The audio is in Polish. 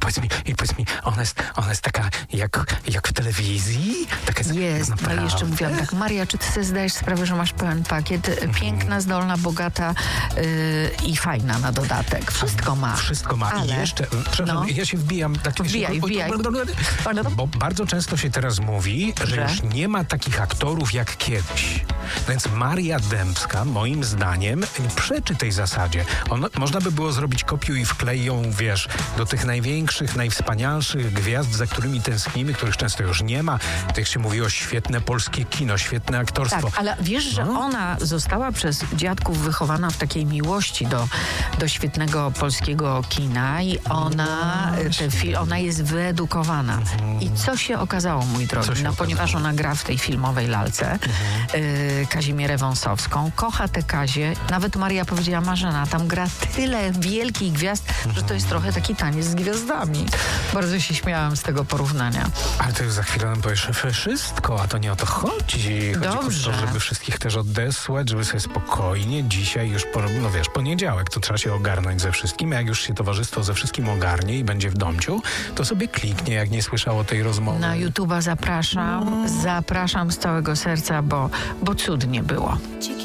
powiedz mi, ona jest taka jak w telewizji? Taka Jest, no i jeszcze mówiłam tak, Maria, czy ty sobie zdajesz sprawę, że masz pełen pakiet? Piękna, zdolna, bogata i fajna na dodatek. Wszystko ma. Wszystko ma. I jeszcze, przepraszam, ja się wbijam. Wbijaj. Bo bardzo często się teraz mówi, że już nie ma takich aktorów jak kiedyś. Więc Maria Dębska, moim zdaniem, przeczy tej zasadzie. Można by było zrobić kopiuj i wklej ją, wiesz, do tych największych, najwspanialszych gwiazd, za którymi tęsknimy, których często już nie ma. Tak się mówiło, świetne polskie kino, świetne aktorstwo. Tak, ale wiesz, że ona została przez dziadków wychowana w takiej miłości do świetnego polskiego kina i ona jest wyedukowana. I co się okazało, mój drogi? Ponieważ ona gra w tej filmowej lalce Kazimierę Wąsowską, kocha tę Kazię. Nawet Maria powiedziała, Marzena, tam gra tyle wielkich gwiazd, że to jest trochę taki taniec z gwiazdami. Bardzo się śmiałam z tego porównania. Ale to już za chwilę nam powiesz wszystko, a to nie o to chodzi. Chodzi o to, żeby wszystkich też odesłać, żeby sobie spokojnie dzisiaj już, poniedziałek, to trzeba się ogarnąć ze wszystkim. Jak już się towarzystwo ze wszystkim ogarnie i będzie w domciu, to sobie kliknie, jak nie słyszało tej rozmowy. Na YouTube'a zapraszam z całego serca, bo cudnie było.